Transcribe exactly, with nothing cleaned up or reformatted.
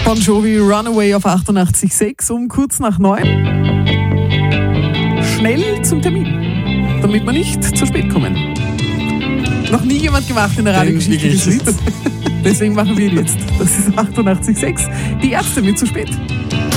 Bon Jovi, Runaway auf achtundachtzig Komma sechs um kurz nach neun. Schnell zum Termin, damit wir nicht zu spät kommen. Noch nie jemand gemacht in der Radiogeschichte des Lieds. Deswegen machen wir ihn jetzt. Das ist achtundachtzig Komma sechs. Die Ärzte mit zu spät.